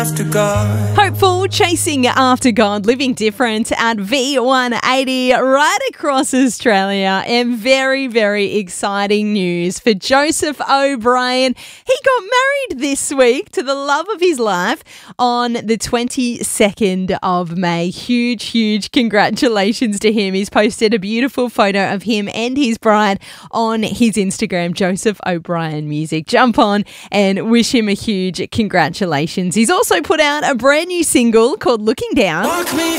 After God. Hopeful, chasing after God, living different at V180 right across Australia. And very, very exciting news for Joseph O'Brien. He got married this week to the love of his life on the 22nd of May. Huge, huge congratulations to him. He's posted a beautiful photo of him and his bride on his Instagram, Joseph O'Brien Music. Jump on and wish him a huge congratulations. He's also put out a brand new single called Looking Down. Walk me